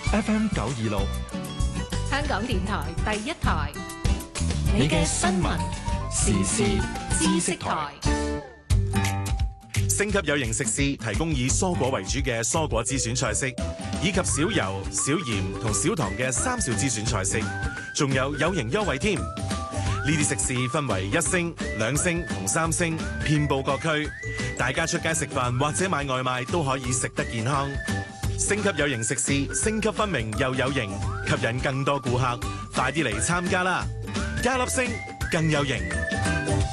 FM 926， 香港電台第一台， 你嘅新聞時事知識台。 星級有型食肆提供以蔬果為主嘅蔬果之選菜式，以及少油、少鹽同少糖嘅三少之選菜式，仲有型優惠添。呢啲食肆分為1星、2星同3星，遍佈各區。大家出街食飯或者買外賣都可以食得健康。星級有型食肆，星級分明又有型，吸引更多顧客。快啲嚟參加啦！加粒星更有型。